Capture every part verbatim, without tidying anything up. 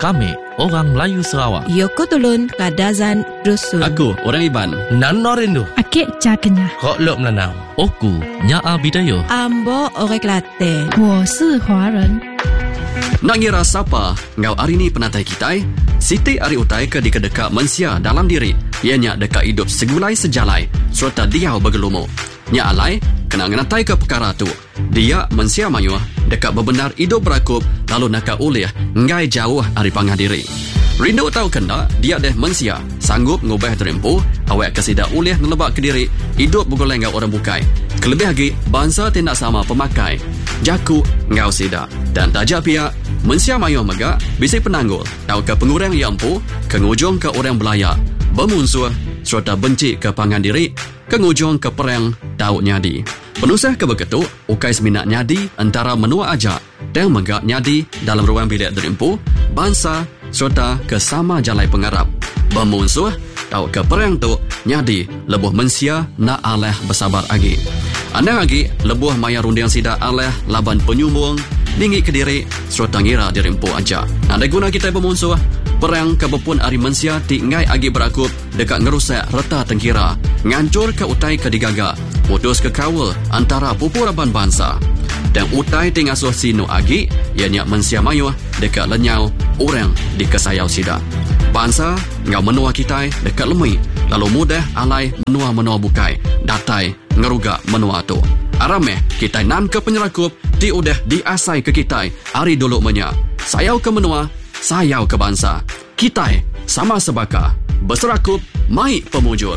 Kami orang Melayu Sarawak. Yoko Tulun Kadazan Dusun. Aku orang Iban. Nano Rindu. Akik Cakenya. Kok Lok Melanau. Oku Nyaa Bidayo. Ambo Orang Kelate. 我是华人。 Nak ngira siapa ngau hari ni penatai kitai? Siti ari utai ke di kedekak mensia dalam diri. Ianya dekat hidup segulai sejalai serta diau bergelumu. Nya alai kena ngenatai ke perkara tu. Dia mensia mayuh dekat bebenar hidup berakup lalu nakak ulih ngai jauh ari pangah diri. Rindu tahu kena dia deh mensia sanggup ngubah terempu awak kesida ulih nelebak ke diri hidup bergoleng ngau orang bukai. Kelebih lagi bangsa tidak sama pemakai. Jaku ngau sida dan tajak pihak mensia mayuh megak bisik penanggul tahu ke pengurang yang empu kengujung ke orang belaya bermusuh serta benci ke pangan diri kengujung ke perang tahu nyadi. Penusah ke begitu ukai seminat nyadi antara menua ajak dan megak nyadi dalam ruang bilik terempu bangsa serta ke sama jalai pengarap. Bermusuh tahu ke perang tu nyadi lebuh mensia nak aleh bersabar lagi. Anda lagi lebuh maya rundiang sida aleh laban penyumbung dinggi ke diri serta ngira dirempu aja. Ada guna kita bermusuh perang kebepun ari mensia ti ngai agi berakup dekat ngerusak reta tengkira ngancur ke utai ke digaga putus ke kawal antara pupuraban bangsa dan utai ti ngasuh sinu agi ianya mensia mayuh dekat lenyau orang di kesayau sida. Bangsa ngau menua kita dekat lemui lalu mudah alai menua-menua bukai datai ngerugak menua tu. Arameh kita nan ke penyerakup ti udah diasai ke kita ari dulu menya. Sayau ke menua, sayau ke bangsa. Kita sama sebaka berserakup mai pemujur.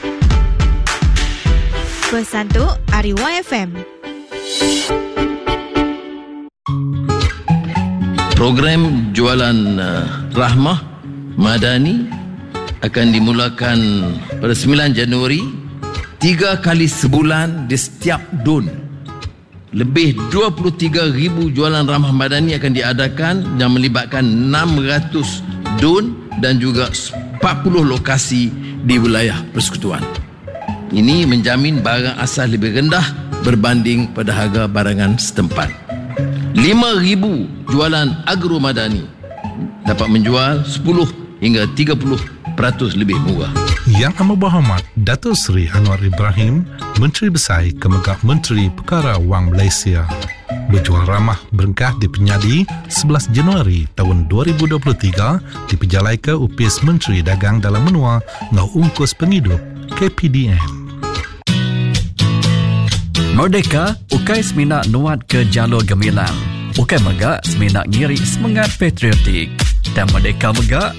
Pesan tu Ari Y F M. Program jualan uh, Rahmah Madani akan dimulakan pada sembilan Januari. Tiga kali sebulan di setiap dun. Lebih dua puluh tiga ribu jualan Rahmah Madani akan diadakan yang melibatkan enam ratus dun dan juga empat puluh lokasi di wilayah persekutuan. Ini menjamin barang asal lebih rendah berbanding pada harga barangan setempat. lima ribu jualan Agro Madani dapat menjual sepuluh hingga tiga puluh peratus lebih murah. Yang Amat Berhormat Datuk Seri Anwar Ibrahim, Menteri Besar Kemegak Menteri Perkara Wang Malaysia, berjual ramah berengkah di Penyadi sebelas Januari tahun dua ribu dua puluh tiga di Pejalai ke Upis Menteri Dagang Dalam Menua ngau ungkus penghidup K P D M. Merdeka ukai seminat nuat ke jalur gemilang. Ukai megak seminat ngiri semangat patriotik. Dan Merdeka megak